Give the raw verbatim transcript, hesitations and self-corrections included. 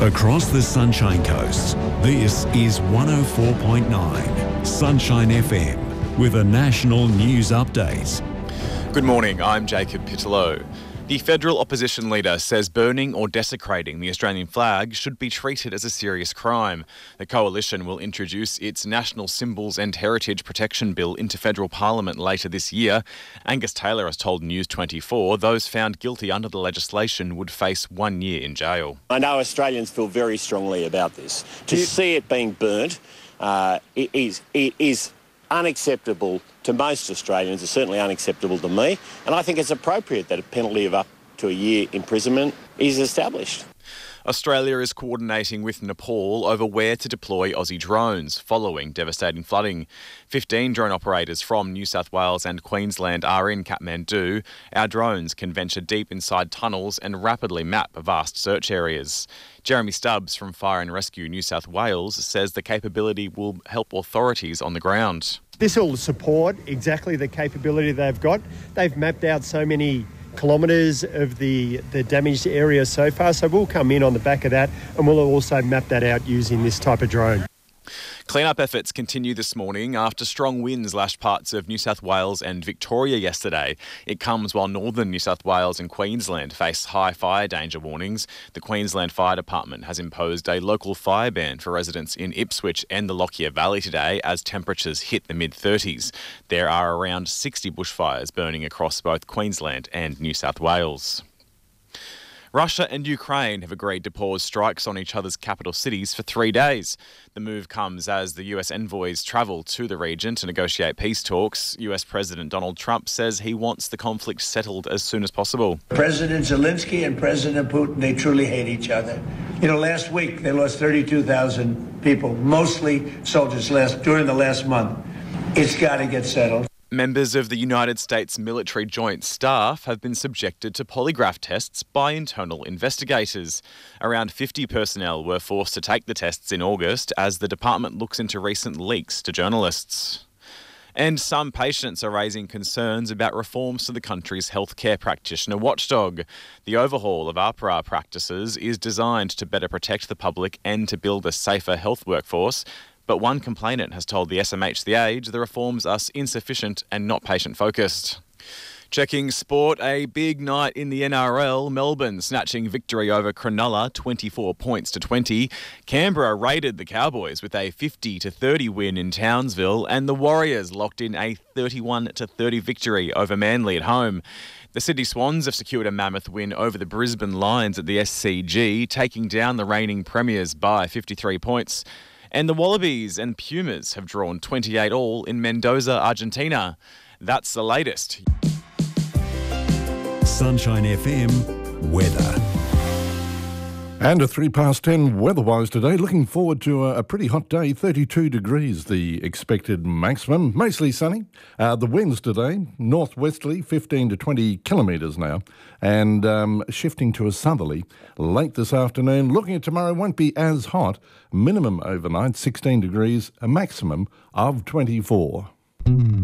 Across the Sunshine Coast, this is one oh four point nine Sunshine F M with a national news update. Good morning, I'm Jacob Pittello. The federal opposition leader says burning or desecrating the Australian flag should be treated as a serious crime. The coalition will introduce its National Symbols and Heritage Protection Bill into federal parliament later this year. Angus Taylor has told News twenty-four those found guilty under the legislation would face one year in jail. I know Australians feel very strongly about this. To see it being burnt uh, it is, it is unacceptable to most Australians. It's certainly unacceptable to me, and I think it's appropriate that a penalty of up to a year imprisonment is established. Australia is coordinating with Nepal over where to deploy Aussie drones following devastating flooding. fifteen drone operators from New South Wales and Queensland are in Kathmandu. Our drones can venture deep inside tunnels and rapidly map vast search areas. Jeremy Stubbs from Fire and Rescue New South Wales says the capability will help authorities on the ground. This will support exactly the capability they've got. They've mapped out so many kilometres of the, the damaged area so far, so we'll come in on the back of that and we'll also map that out using this type of drone. Clean-up efforts continue this morning after strong winds lashed parts of New South Wales and Victoria yesterday. It comes while northern New South Wales and Queensland face high fire danger warnings. The Queensland Fire Department has imposed a local fire ban for residents in Ipswich and the Lockyer Valley today as temperatures hit the mid thirties. There are around sixty bushfires burning across both Queensland and New South Wales. Russia and Ukraine have agreed to pause strikes on each other's capital cities for three days. The move comes as the U S envoys travel to the region to negotiate peace talks. U S President Donald Trump says he wants the conflict settled as soon as possible. President Zelensky and President Putin, they truly hate each other. You know, last week they lost thirty-two thousand people, mostly soldiers last during the last month. It's got to get settled. Members of the United States Military Joint Staff have been subjected to polygraph tests by internal investigators. Around fifty personnel were forced to take the tests in August as the department looks into recent leaks to journalists. And some patients are raising concerns about reforms to the country's healthcare practitioner watchdog. The overhaul of AHPRA practices is designed to better protect the public and to build a safer health workforce. But one complainant has told the S M H The Age the reforms are insufficient and not patient-focused. Checking sport, a big night in the N R L. Melbourne snatching victory over Cronulla, twenty-four points to twenty. Canberra raided the Cowboys with a fifty to thirty win in Townsville, and the Warriors locked in a thirty-one to thirty victory over Manly at home. The Sydney Swans have secured a mammoth win over the Brisbane Lions at the S C G, taking down the reigning premiers by fifty-three points. And the Wallabies and Pumas have drawn twenty-eight all in Mendoza, Argentina. That's the latest. Sunshine F M weather. And a three past ten weather-wise today. Looking forward to a, a pretty hot day, thirty-two degrees the expected maximum. Mostly sunny. Uh, the winds today, northwesterly, fifteen to twenty kilometres now. And um, shifting to a southerly late this afternoon. Looking at tomorrow, won't be as hot. Minimum overnight, sixteen degrees, a maximum of twenty-four.